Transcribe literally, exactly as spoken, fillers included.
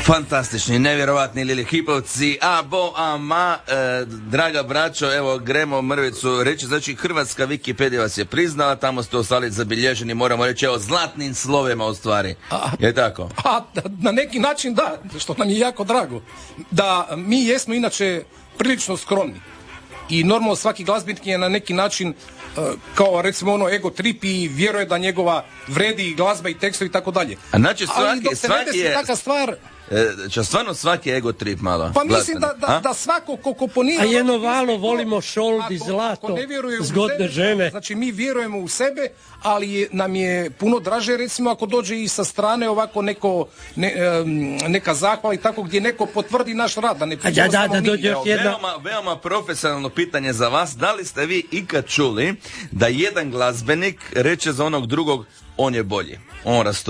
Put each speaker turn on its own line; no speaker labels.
Fantastični, nevjerovatni Lili Hipovci, a bo, a ma, e, draga braćo, evo, gremo mrvicu reći, znači, hrvatska Wikipedija vas je priznala, tamo ste ostali zabilježeni, moramo reći, evo, zlatnim slovima u stvari.
A,
je tako?
A, na neki način da, što nam je jako drago. Da mi jesmo inače prilično skromni. I normalno svaki glazbenik je na neki način kao recimo ono ego trip i vjeruje da njegova vredi i glazba i tekstovi i tako dalje.
A znači svaki,
ali dok se
svaki
ne desi
je...
taka stvar...
E, će stvarno svaki ego trip malo?
Pa mislim da, da, da svako ko komponira...
A jedno valo volimo šold i zlato, zgodne žene.
Znači mi vjerujemo u sebe, ali je, nam je puno draže recimo ako dođe i sa strane ovako neko, ne, neka zahvala i tako gdje neko potvrdi naš rad. Da ne
A da, da, da dođe još jedna...
Veoma, veoma profesionalno pitanje za vas. Da li ste vi ikad čuli da jedan glazbenik reče za onog drugog on je bolji? On rasto